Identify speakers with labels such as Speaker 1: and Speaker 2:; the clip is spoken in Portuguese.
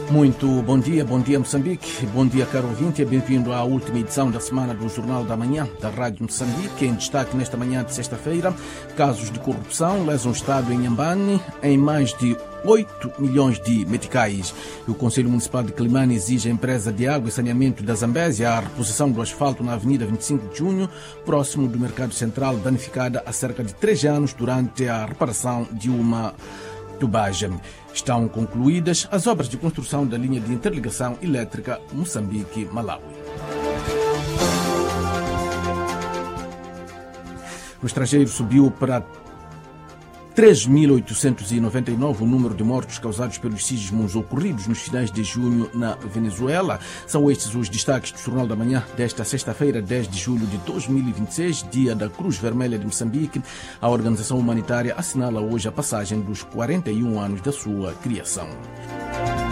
Speaker 1: Muito bom dia Moçambique, bom dia caro ouvinte, bem-vindo à última edição da semana do Jornal da Manhã da Rádio Moçambique. Em destaque nesta manhã de sexta-feira, casos de corrupção lesam o Estado em Inhambane em mais de 8 milhões de meticais. O Conselho Municipal de Climane exige à empresa de água e saneamento da Zambésia a reposição do asfalto na Avenida 25 de Junho, próximo do Mercado Central, danificada há cerca de 3 anos durante a reparação de uma tubagem. Estão concluídas as obras de construção da linha de interligação elétrica Moçambique-Malawi. O estrangeiro subiu para 3.899 o número de mortos causados pelos sismos ocorridos nos finais de junho na Venezuela. São estes os destaques do Jornal da Manhã desta sexta-feira, 10 de julho de 2026, dia da Cruz Vermelha de Moçambique. A organização humanitária assinala hoje a passagem dos 41 anos da sua criação.